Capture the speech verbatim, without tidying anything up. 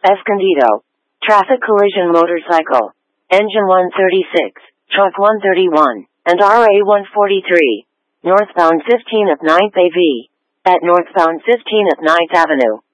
Escondido. Traffic collision motorcycle. Engine one thirty-six, truck one thirty-one, and R A one forty-three. Northbound fifteenth of ninth A V. At northbound fifteenth of ninth Avenue.